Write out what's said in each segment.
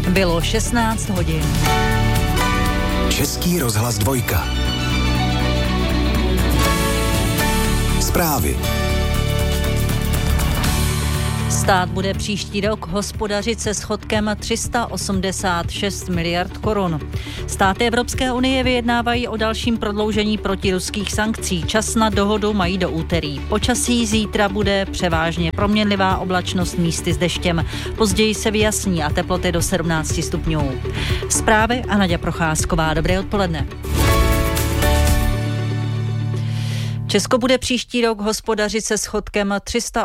Bylo 16 hodin. Český rozhlas 2. Zprávy. Stát bude příští rok hospodařit se schodkem 386 miliard korun. Státy Evropské unie vyjednávají o dalším prodloužení protiruských sankcí. Čas na dohodu mají do úterý. Počasí zítra bude převážně proměnlivá oblačnost, místy s deštěm. Později se vyjasní a teploty do 17 stupňů. Zprávy a Naďa Procházková. Dobré odpoledne. Česko bude příští rok hospodařit se schodkem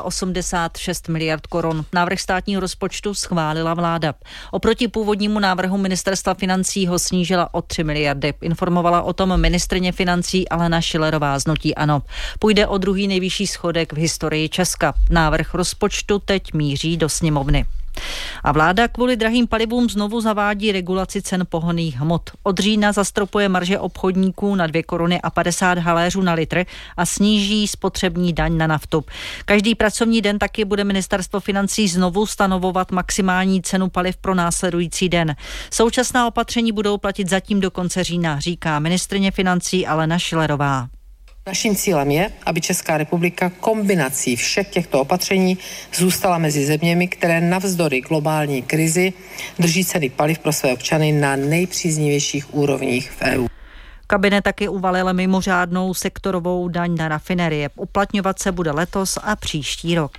386 miliard korun. Návrh státního rozpočtu schválila vláda. Oproti původnímu návrhu ministerstva financí ho snížila o 3 miliardy. Informovala o tom ministryně financí Alena Schillerová z hnutí ANO. Půjde o druhý nejvyšší schodek v historii Česka. Návrh rozpočtu teď míří do sněmovny. A vláda kvůli drahým palivům znovu zavádí regulaci cen pohonných hmot. Od října zastropuje marže obchodníků na 2 koruny a 50 haléřů na litr a sníží spotřební daň na naftu. Každý pracovní den taky bude ministerstvo financí znovu stanovovat maximální cenu paliv pro následující den. Současná opatření budou platit zatím do konce října, říká ministryně financí Alena Schillerová. Naším cílem je, aby Česká republika kombinací všech těchto opatření zůstala mezi zeměmi, které navzdory globální krizi drží ceny paliv pro své občany na nejpříznivějších úrovních v EU. Kabinet taky uvalil mimořádnou sektorovou daň na rafinerie. Uplatňovat se bude letos a příští rok.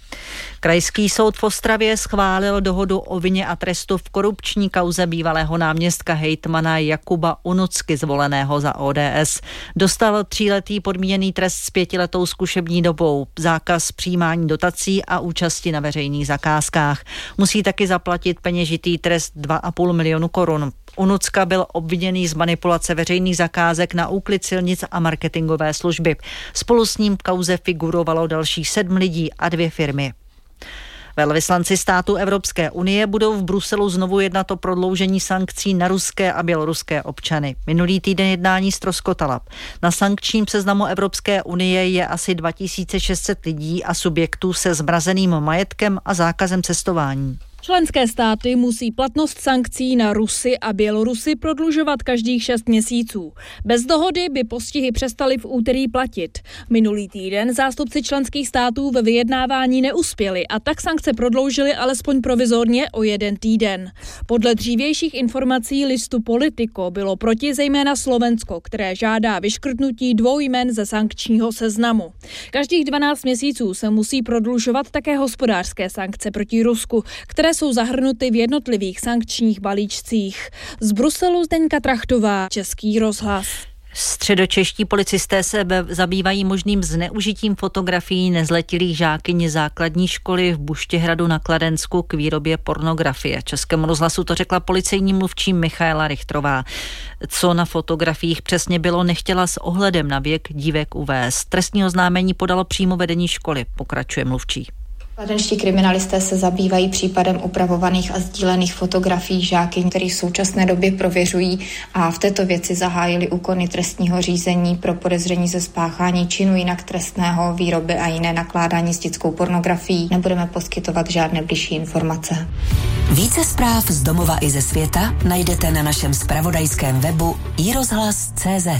Krajský soud v Ostravě schválil dohodu o vině a trestu v korupční kauze bývalého náměstka hejtmana Jakuba Unucky, zvoleného za ODS. Dostal 3letý podmíněný trest s 5letou zkušební dobou, zákaz přijímání dotací a účasti na veřejných zakázkách. Musí taky zaplatit peněžitý trest 2,5 milionu korun. Unucka byl obviněný z manipulace veřejných zakázek na úklid silnic a marketingové služby. Spolu s ním v kauze figurovalo dalších 7 lidí a 2 firmy. Velvyslanci států Evropské unie budou v Bruselu znovu jednat o prodloužení sankcí na ruské a běloruské občany. Minulý týden jednání ztroskotala. Na sankčním seznamu Evropské unie je asi 2600 lidí a subjektů se zmrazeným majetkem a zákazem cestování. Členské státy musí platnost sankcí na Rusy a Bělorusy prodlužovat každých 6 měsíců. Bez dohody by postihy přestaly v úterý platit. Minulý týden zástupci členských států ve vyjednávání neuspěli a tak sankce prodloužili alespoň provizorně o 1 týden. Podle dřívějších informací listu Politico bylo proti zejména Slovensko, které žádá vyškrtnutí 2 jmen ze sankčního seznamu. Každých 12 měsíců se musí prodlužovat také hospodářské sankce proti Rusku, které jsou zahrnuty v jednotlivých sankčních balíčcích. Z Bruselu Zdeňka Trachtová, Český rozhlas. Středočeští policisté se zabývají možným zneužitím fotografií nezletilých žákyň základní školy v Buštěhradu na Kladensku k výrobě pornografie. Českému rozhlasu to řekla policejní mluvčí Michaela Richtrová. Co na fotografiích přesně bylo, nechtěla s ohledem na věk dívek uvést. Trestní oznámení podalo přímo vedení školy, pokračuje mluvčí. Kladenští kriminalisté se zabývají případem upravovaných a sdílených fotografií žákyň, který v současné době prověřují a v této věci zahájili úkony trestního řízení pro podezření ze spáchání činu jinak trestného, výroby a jiné nakládání s dětskou pornografií. Nebudeme poskytovat žádné bližší informace. Více zpráv z domova i ze světa najdete na našem zpravodajském webu iRozhlas.cz.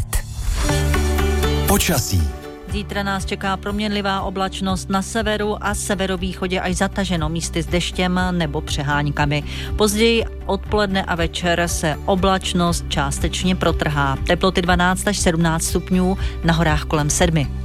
Počasí. Zítra nás čeká proměnlivá oblačnost na severu a severovýchodě až zataženo místy s deštěm nebo přeháňkami. Později odpoledne a večer se oblačnost částečně protrhá. Teploty 12 až 17 stupňů, na horách kolem 7.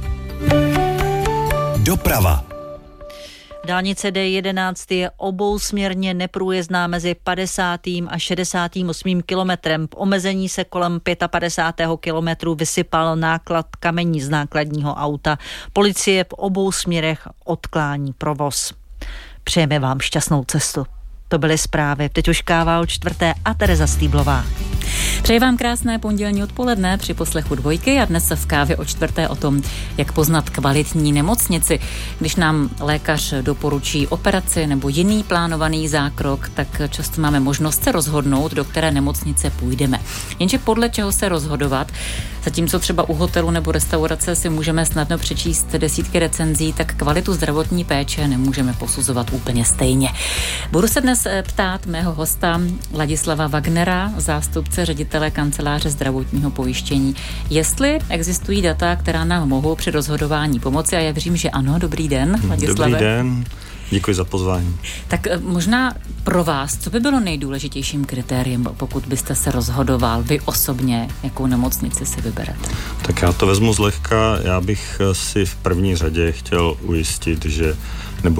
Doprava. Dálnice D11 je obousměrně neprůjezdná mezi 50. a 68. kilometrem. V omezení se kolem 55. kilometru vysypal náklad kamení z nákladního auta. Policie v obou směrech odklání provoz. Přejeme vám šťastnou cestu. To byly zprávy. Teď už káva o 4. a Tereza Stýblová. Přeji vám krásné pondělní odpoledne při poslechu Dvojky a dnes v Kávě o čtvrté o tom, jak poznat kvalitní nemocnici. Když nám lékař doporučí operaci nebo jiný plánovaný zákrok, tak často máme možnost se rozhodnout, do které nemocnice půjdeme. Jenže podle čeho se rozhodovat, zatímco třeba u hotelu nebo restaurace si můžeme snadno přečíst desítky recenzí, tak kvalitu zdravotní péče nemůžeme posuzovat úplně stejně. Budu se dnes ptát mého hosta Ladislava Wagnera, zástupce ředitele kanceláře zdravotního pojištění, jestli existují data, která nám mohou při rozhodování pomoci, a já věřím, že ano. Dobrý den, Ladislave. Dobrý den. Děkuji za pozvání. Tak možná pro vás, co by bylo nejdůležitějším kritériem, pokud byste se rozhodoval vy osobně, jakou nemocnici si vyberete? Tak já to vezmu zlehka. Já bych si v první řadě chtěl ujistit, že